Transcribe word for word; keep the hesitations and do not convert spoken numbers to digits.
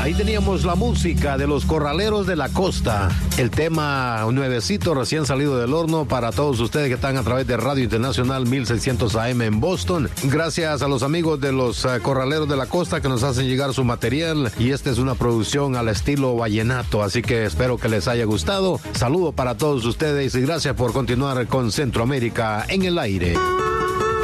Ahí teníamos la música de los Corraleros de la Costa. El tema nuevecito, recién salido del horno para todos ustedes que están a través de Radio Internacional mil seiscientos A M en Boston. Gracias a los amigos de los uh, Corraleros de la Costa que nos hacen llegar su material. Y esta es una producción al estilo vallenato, así que espero que les haya gustado. Saludo para todos ustedes y gracias por continuar con Centroamérica en el aire.